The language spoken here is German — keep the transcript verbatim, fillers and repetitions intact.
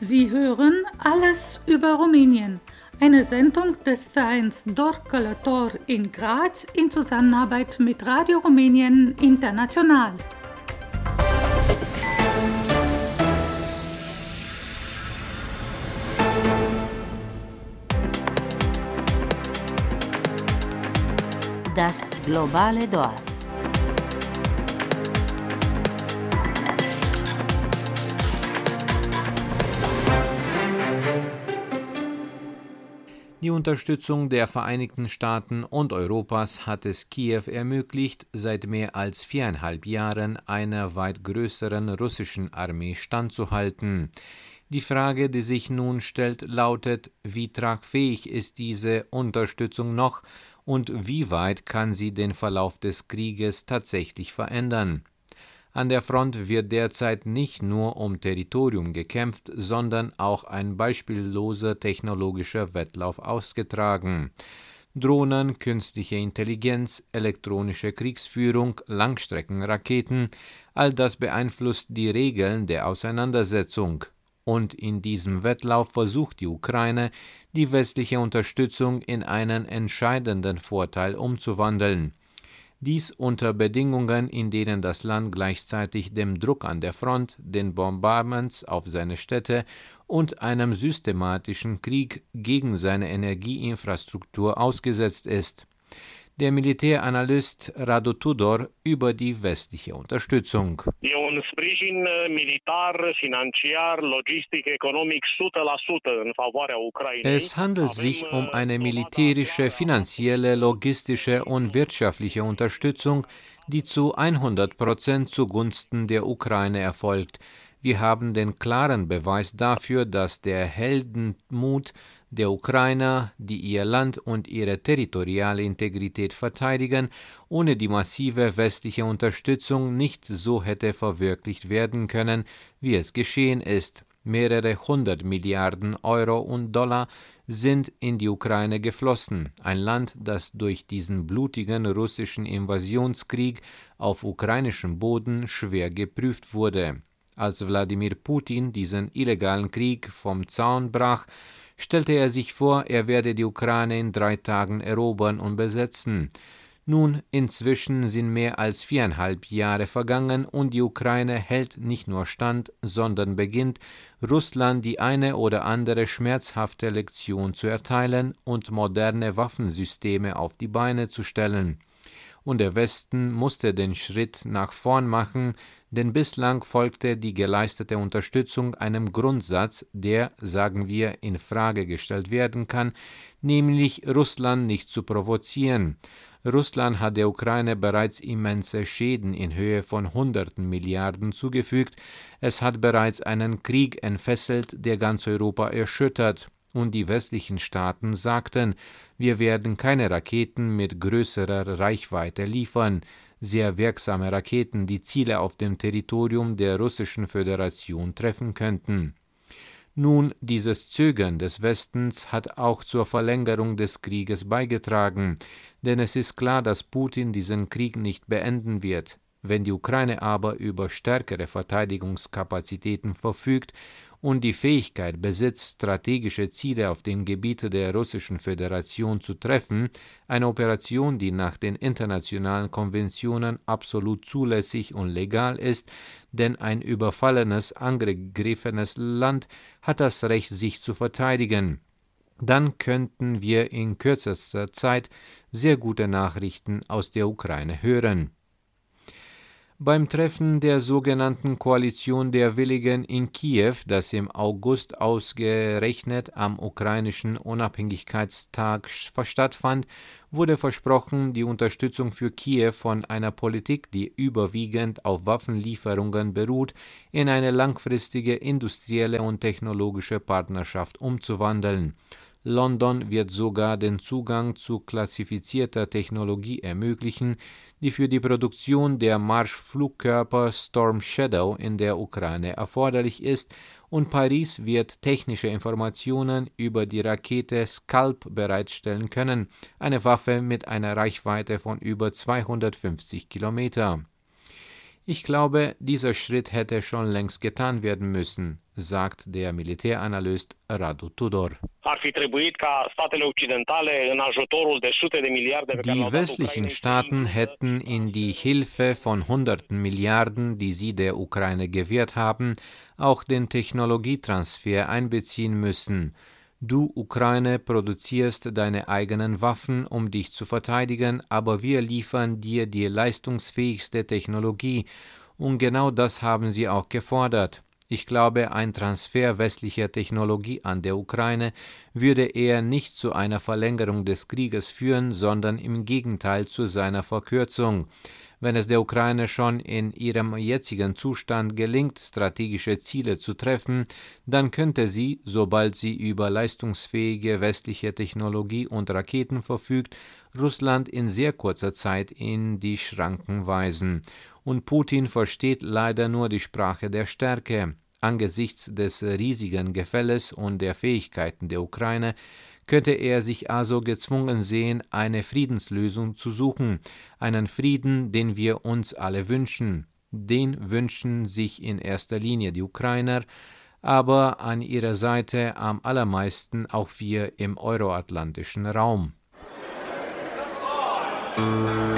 Sie hören alles über Rumänien, eine Sendung des Vereins Dor Călător in Graz in Zusammenarbeit mit Radio Rumänien International. Das globale Dorf. Die Unterstützung der Vereinigten Staaten und Europas hat es Kiew ermöglicht, seit mehr als viereinhalb Jahren einer weit größeren russischen Armee standzuhalten. Die Frage, die sich nun stellt, lautet, wie tragfähig ist diese Unterstützung noch und wie weit kann sie den Verlauf des Krieges tatsächlich verändern? An der Front wird derzeit nicht nur um Territorium gekämpft, sondern auch ein beispielloser technologischer Wettlauf ausgetragen. Drohnen, künstliche Intelligenz, elektronische Kriegsführung, Langstreckenraketen, all das beeinflusst die Regeln der Auseinandersetzung. Und in diesem Wettlauf versucht die Ukraine, die westliche Unterstützung in einen entscheidenden Vorteil umzuwandeln. Dies unter Bedingungen, in denen das Land gleichzeitig dem Druck an der Front, den Bombardements auf seine Städte und einem systematischen Krieg gegen seine Energieinfrastruktur ausgesetzt ist. Der Militäranalyst Radu Tudor über die westliche Unterstützung. E un sprijin militar, financiar, logistic, economic o sută la sută în favoarea Ukrainei. Es handelt sich um eine militärische, finanzielle, logistische und wirtschaftliche Unterstützung, die zu hundert Prozent zugunsten der Ukraine erfolgt. Wir haben den klaren Beweis dafür, dass der Heldenmut der Ukrainer, die ihr Land und ihre territoriale Integrität verteidigen, ohne die massive westliche Unterstützung nicht so hätte verwirklicht werden können, wie es geschehen ist. Mehrere hundert Milliarden Euro und Dollar sind in die Ukraine geflossen, ein Land, das durch diesen blutigen russischen Invasionskrieg auf ukrainischem Boden schwer geprüft wurde. Als Wladimir Putin diesen illegalen Krieg vom Zaun brach, stellte er sich vor, er werde die Ukraine in drei Tagen erobern und besetzen. Nun, inzwischen sind mehr als viereinhalb Jahre vergangen und die Ukraine hält nicht nur stand, sondern beginnt, Russland die eine oder andere schmerzhafte Lektion zu erteilen und moderne Waffensysteme auf die Beine zu stellen. Und der Westen musste den Schritt nach vorn machen, denn bislang folgte die geleistete Unterstützung einem Grundsatz, der, sagen wir, in Frage gestellt werden kann, nämlich Russland nicht zu provozieren. Russland hat der Ukraine bereits immense Schäden in Höhe von hunderten Milliarden zugefügt. Es hat bereits einen Krieg entfesselt, der ganz Europa erschüttert. Und die westlichen Staaten sagten, wir werden keine Raketen mit größerer Reichweite liefern. Sehr wirksame Raketen, die Ziele auf dem Territorium der Russischen Föderation treffen könnten. Nun, dieses Zögern des Westens hat auch zur Verlängerung des Krieges beigetragen, denn es ist klar, dass Putin diesen Krieg nicht beenden wird. Wenn die Ukraine aber über stärkere Verteidigungskapazitäten verfügt und die Fähigkeit besitzt, strategische Ziele auf dem Gebiet der Russischen Föderation zu treffen, eine Operation, die nach den internationalen Konventionen absolut zulässig und legal ist, denn ein überfallenes, angegriffenes Land hat das Recht, sich zu verteidigen, dann könnten wir in kürzester Zeit sehr gute Nachrichten aus der Ukraine hören. Beim Treffen der sogenannten Koalition der Willigen in Kiew, das im August ausgerechnet am ukrainischen Unabhängigkeitstag stattfand, wurde versprochen, die Unterstützung für Kiew von einer Politik, die überwiegend auf Waffenlieferungen beruht, in eine langfristige industrielle und technologische Partnerschaft umzuwandeln. London wird sogar den Zugang zu klassifizierter Technologie ermöglichen, die für die Produktion der Marschflugkörper Storm Shadow in der Ukraine erforderlich ist, und Paris wird technische Informationen über die Rakete Scalp bereitstellen können, eine Waffe mit einer Reichweite von über zweihundertfünfzig Kilometer. Ich glaube, dieser Schritt hätte schon längst getan werden müssen, sagt der Militäranalyst Radu Tudor. Die westlichen Staaten hätten in die Hilfe von hunderten Milliarden, die sie der Ukraine gewährt haben, auch den Technologietransfer einbeziehen müssen. Du, Ukraine, produzierst deine eigenen Waffen, um dich zu verteidigen, aber wir liefern dir die leistungsfähigste Technologie. Und genau das haben sie auch gefordert. Ich glaube, ein Transfer westlicher Technologie an der Ukraine würde eher nicht zu einer Verlängerung des Krieges führen, sondern im Gegenteil zu seiner Verkürzung. Wenn es der Ukraine schon in ihrem jetzigen Zustand gelingt, strategische Ziele zu treffen, dann könnte sie, sobald sie über leistungsfähige westliche Technologie und Raketen verfügt, Russland in sehr kurzer Zeit in die Schranken weisen. Und Putin versteht leider nur die Sprache der Stärke. Angesichts des riesigen Gefälles und der Fähigkeiten der Ukraine könnte er sich also gezwungen sehen, eine Friedenslösung zu suchen, einen Frieden, den wir uns alle wünschen. Den wünschen sich in erster Linie die Ukrainer, aber an ihrer Seite am allermeisten auch wir im euroatlantischen Raum.